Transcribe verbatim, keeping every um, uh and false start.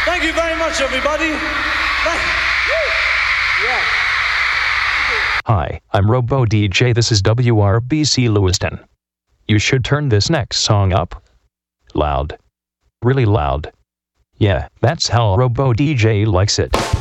Thank you very much, everybody. Thank yeah. Hi, I'm Robo D J. This is W R B C Lewiston. You should turn this next song up. Loud. Really loud. Yeah, that's how Robo D J likes it.